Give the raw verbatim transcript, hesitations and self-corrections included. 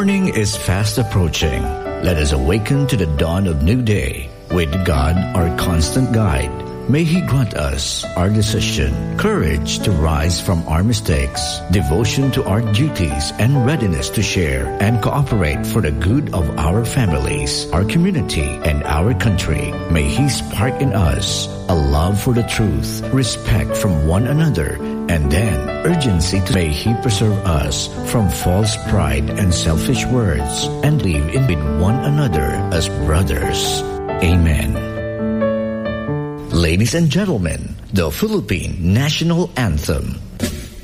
morning is fast approaching. Let us awaken to the dawn of new day with God, our constant guide. May He grant us our decision, courage to rise from our mistakes, devotion to our duties, and readiness to share and cooperate for the good of our families, our community, and our country. May He spark in us a love for the truth, respect from one another, and then urgency to may He preserve us from false pride and selfish words, and live in with one another as brothers. Amen. Ladies and gentlemen, the Philippine National Anthem.